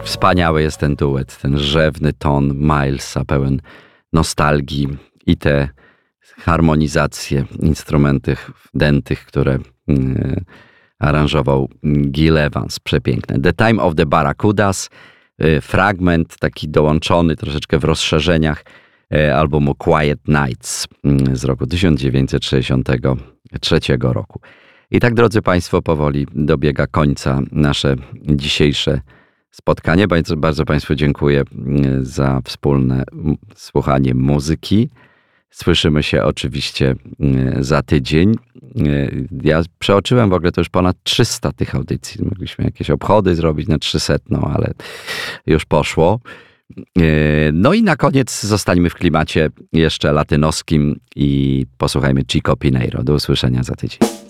Wspaniały jest ten duet, ten rzewny ton Milesa, pełen nostalgii i te harmonizacje instrumentów dętych, które aranżował Gil Evans. Przepiękne. The Time of the Barracudas, fragment taki dołączony troszeczkę w rozszerzeniach albumu Quiet Nights z roku 1963 roku. I tak, drodzy Państwo, powoli dobiega końca nasze dzisiejsze spotkanie. Bardzo Państwu dziękuję za wspólne słuchanie muzyki. Słyszymy się oczywiście za tydzień. Ja przeoczyłem w ogóle to już ponad 300 tych audycji. Mogliśmy jakieś obchody zrobić na 300, ale już poszło. No i na koniec zostańmy w klimacie jeszcze latynoskim i posłuchajmy Chico Pineiro. Do usłyszenia za tydzień.